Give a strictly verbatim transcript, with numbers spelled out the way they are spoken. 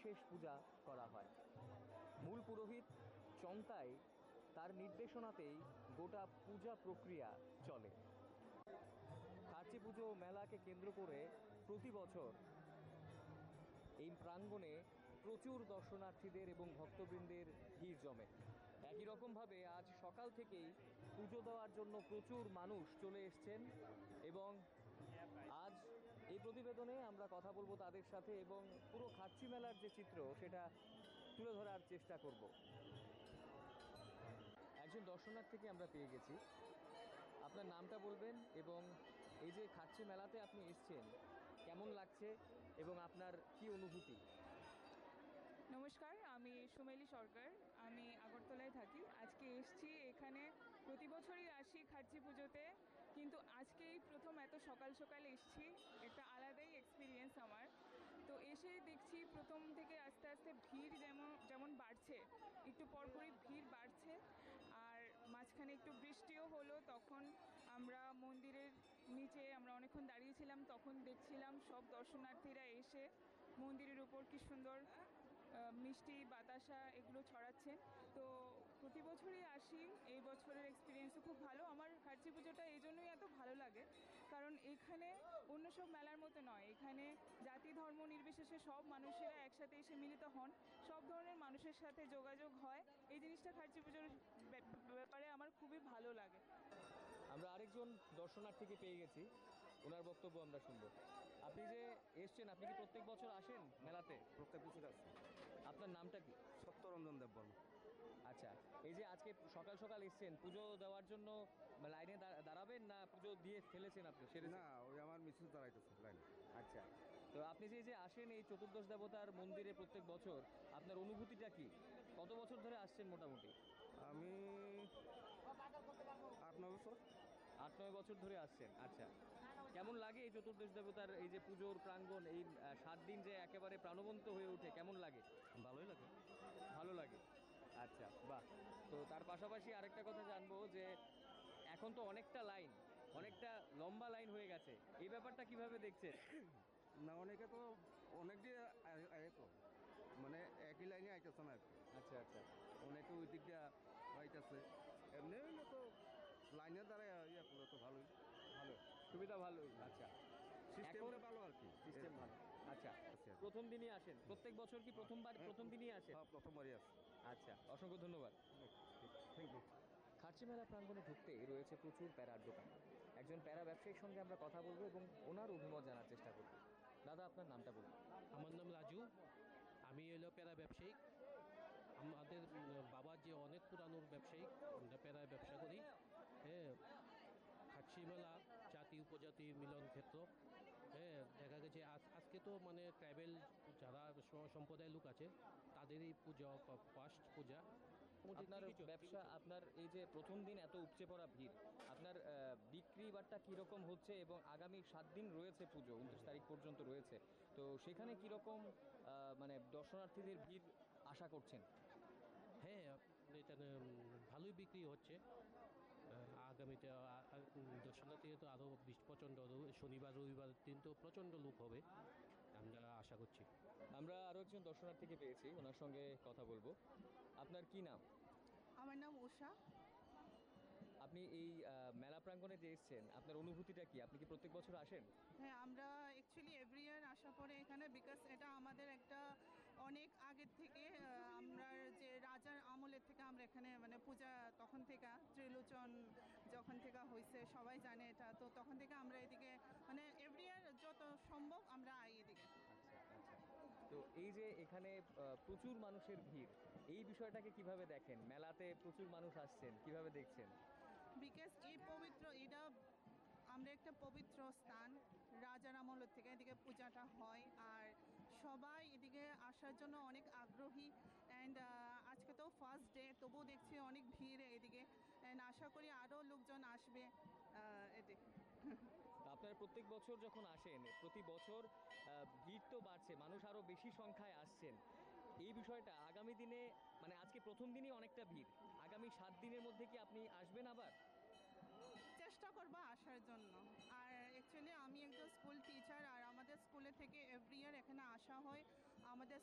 বিশেষ পূজা করা হয়। মূল পুরোহিত চন্তাই তার নির্দেশনাতেই গোটা পূজা প্রক্রিয়া চলে। খার্চি পুজো মেলাকে কেন্দ্র করে প্রতি বছর এই প্রাঙ্গণে প্রচুর দর্শনার্থীদের এবং ভক্তবৃন্দের ভিড় জমে। একই রকমভাবে আজ সকাল থেকেই পুজো দেওয়ার জন্য প্রচুর মানুষ চলে এসছেন এবং আজ এই প্রতিবেদনে আমরা কথা বলবো তাদের সাথে এবং পুরো খার্চি মেলার যে চিত্র সেটা তুলে ধরার চেষ্টা করব। একজন দর্শনার্থীকে আমরা পেয়ে গেছি। আপনার নামটা বলবেন এবং এই যে খার্চি মেলাতে আপনি এসছেন কেমন লাগছে এবং আপনার কি অনুভূতি? নমস্কার, আমি সুমেলি সরকার। আমি আগরতলায় থাকি। আজকে এসছি এখানে, প্রতি বছরই আসি খার্চি পুজোতে, কিন্তু আজকে এই প্রথম এত সকাল সকাল এসছি। একটা আলাদাই এক্সপিরিয়েন্স আমার। তো এসেই দেখছি প্রথম থেকে আস্তে আস্তে ভিড় যেমন যেমন বাড়ছে, একটু পরপরই ভিড় বাড়ছে। আর মাঝখানে একটু বৃষ্টিও হলো, তখন আমরা মন্দিরের নিচে আমরা অনেকক্ষণ দাঁড়িয়েছিলাম, তখন দেখছিলাম সব দর্শনার্থীরা এসে মন্দিরের উপর কি সুন্দর মিষ্টি বাতাসা এগুলো ছড়াচ্ছেন। তো প্রতি বছরই আসি, এই বছরের এক্সপিরিয়েন্সও খুব ভালো। আমার খার্চি পুজোটা এই জন্যই এত ভালো লাগে, কারণ এখানে অন্য সব মেলার মতো নয়। এখানে জাতি ধর্ম নির্বিশেষে সব মানুষেরা একসাথে এসে মিলিত হন, সব ধরনের মানুষের সাথে যোগাযোগ হয়। এই জিনিসটা খার্চি পুজোর ব্যাপারে আমার খুবই ভালো লাগে। আমরা আরেকজন দর্শনার্থীকে পেয়ে গেছি, ওনার বক্তব্য আমরা শুনবো। আপনি যে এসছেন, আপনি কি প্রত্যেক বছর আসেন মেলাতে? প্রত্যেক বছর আছে। আপনার নামটা কি? সত্যরঞ্জন দেববর্মা। আচ্ছা, এই যে আজকে সকাল সকাল এসছেন পুজো দেওয়ার জন্য, লাইনে দাঁড়াবেন না পুজো দিয়ে ফেলেছেন আপনি সেরেছেন? না, ওই আমার মিছিল দাঁড়াইতেছে লাইনে। আচ্ছা, তো আপনি যে যে আসেন এই চতুর্দশ দেবতার মন্দিরে প্রত্যেক বছর, আপনার অনুভূতিটা কি? কত বছর ধরে আসছেন মোটামুটি? আমি আট নয় বছর। আট নয় বছর ধরে আসছেন। আচ্ছা, কেমন লাগে এই চতুর্দশ দেবতার এই যে পুজোর প্রাঙ্গণ, এই সাত দিন যে একেবারে প্রাণবন্ত হয়ে ওঠে, কেমন লাগে? ভালোই লাগে। ভালো লাগে। আচ্ছা, বাহ। তো তার পাশাপাশি আরেকটা কথা জানবো যে এখন তো অনেকটা লাইন, অনেকটা লম্বা লাইন হয়ে গেছে, এই ব্যাপারটা কিভাবে দেখছেন? না, অনেকে তো অনেক দিয়ে তো মানে একই লাইনে আইতেছে না। আচ্ছা আচ্ছা, অনেকে ওই দিক দিয়ে আইতেছে। এমনি হইলে তো লাইনের দ্বারা ইয়ে করলে তো ভালোই, ভালো, সুবিধা ভালোই। আচ্ছা, সিস্টেমটা ভালো আর কি, সিস্টেম ভালো। আচ্ছা, আচ্ছা। প্রথম দিনই আসেন প্রত্যেক বছর কি প্রথমবার প্রথম দিনই আসেন? হ্যাঁ, প্রথমবারই আছে। আচ্ছা, অসংখ্য ধন্যবাদ। Thank you. খার্চি মেলা প্রাঙ্গণে ঢুকতে রয়েছে প্রচুর প্যারার দোকান। একজন প্যারা ব্যবসায়ীর সঙ্গে আমরা কথা বলবো এবং ওনার অভিমত জানার চেষ্টা করব। দাদা, আপনার নামটা বলুন। আমার নাম রাজু, আমি হলো প্যারা ব্যবসায়িক। আমাদের বাবার যে অনেক পুরানোর ব্যবসায়িক, আমরা প্যারায় ব্যবসা করি। হ্যাঁ, খার্চি মেলা জাতি উপজাতি মিলন ক্ষেত্র। হ্যাঁ, দেখা গেছে আজ আজকে তো মানে ট্রাইবেল যারা সম্প্রদায়ের লোক আছে তাদেরই পূজা, ফার্স্ট পূজা। আপনার ব্যবসা, আপনার এই যে প্রথম দিন এত উপচে পড়া ভিড়, আপনার বিক্রি বাট্টা কীরকম হচ্ছে এবং আগামী সাত দিন রয়েছে পুজো, উনত্রিশ তারিখ পর্যন্ত রয়েছে, তো সেখানে কীরকম মানে দর্শনার্থীদের ভিড় আশা করছেন? হ্যাঁ, এটা ভালোই বিক্রি হচ্ছে। আগামীতে দর্শনার্থী তো আরও বেশ প্রচণ্ড, শনিবার রবিবার দিন তো প্রচণ্ড লোক হবে আমরা আশা করছি। আমরা আরও একজন দর্শনার্থীকে পেয়েছি, ওনার সঙ্গে কথা বলবো। আপনার কি নাম? আমার নাম উষা। আপনি এই মেলা প্রাঙ্গণে যে এসছেন, আপনার অনুভূতিটা কি? আপনি কি প্রত্যেক বছর আসেন? হ্যাঁ, আমরা অ্যাকচুয়ালি এভরি ইয়ার আসা পড়ে এখানে, বিকজ এটা আমাদের একটা অনেক আগের থেকে, আমরা যে রাজার আমলের থেকে আমরা এখানে মানে পূজা তখন থেকে, ত্রিলোচন যখন থেকে হয়েছে সবাই জানে এটা, তো তখন থেকে আমরা এদিকে মানে এভরি ইয়ার যত সম্ভব আমরা আই এদিকে। আচ্ছা আচ্ছা, তো এই যে এখানে প্রচুর মানুষের ভিড়, এই বিষয়টাকে কিভাবে দেখেন? মেলাতে প্রচুর মানুষ আসছেন, কিভাবে দেখছেন? বিকজ এই পবিত্র, এটা আমরা একটা পবিত্র স্থান, রাজার আমলের থেকে এদিকে পূজাটা হয়, আর সবাই এদিকে আসার জন্য অনেক আগ্রহী। অ্যান্ড আজকে তো ফার্স্ট ডে, তবুও দেখছি অনেক ভিড় এদিকে, অ্যান্ড আশা করি আরও লোকজন আসবে এদিকে। আপনারা প্রত্যেক বছর যখন আসেন, প্রতি বছর ভিড় তো বাড়ছে, মানুষ আরও বেশি সংখ্যায় আসছেন, এই বিষয়টা আগামী দিনে, মানে আজকে প্রথম দিনই অনেকটা ভিড়, আগামী সাত দিনের মধ্যে কি আপনি আসবেন আবার? চেষ্টা করবো আসার জন্য। আর অ্যাকচুয়ালি আমি একজন স্কুল টিচার, আর আমাদের স্কুলে থেকে এভরি ইয়ার এখানে আসা হয়। আমাদের